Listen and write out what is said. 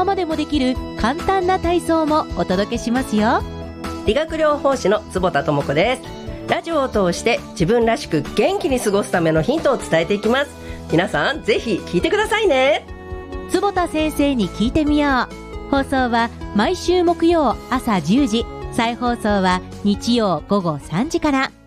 ままでもできる簡単な体操もお届けしますよ。 理学療法士の坪田智子です。ラジオを通して自分らしく元気に過ごすためのヒントを伝えていきます。皆さんぜひ聞いてくださいね。 坪田先生に聞いてみよう。放送は毎週木曜朝10時、再放送は日曜午後3時から。